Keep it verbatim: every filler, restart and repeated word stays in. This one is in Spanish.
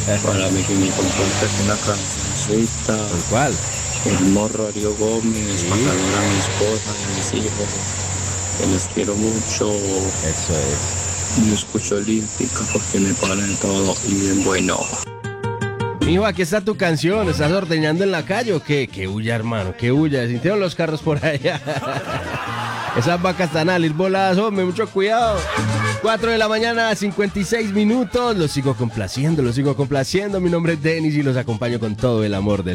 Para mí que me compartas una cancioncita. ¿Por cuál? El morro Ario Gómez, Sí. para saludar a mi esposa, a mis hijos, que les quiero mucho. Eso es. No escucho olímpica porque me paran todo y bien bueno. Mijo, aquí está tu canción. ¿Estás ordeñando en la calle o qué? Que huya, hermano, que huya. Sintieron los carros por allá. Esas vacas están a ir voladas, hombre, mucho cuidado. cuatro de la mañana, cincuenta y seis minutos. Los sigo complaciendo, los sigo complaciendo. Mi nombre es Denis y los acompaño con todo el amor del